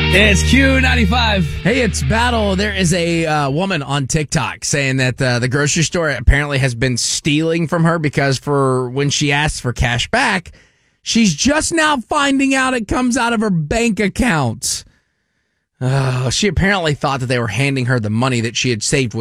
It's Q95. Hey, it's Battle. There is a woman on TikTok saying that the grocery store apparently has been stealing from her because for when she asks for cash back, she's just now finding out it comes out of her bank account. She apparently thought that they were handing her the money that she had saved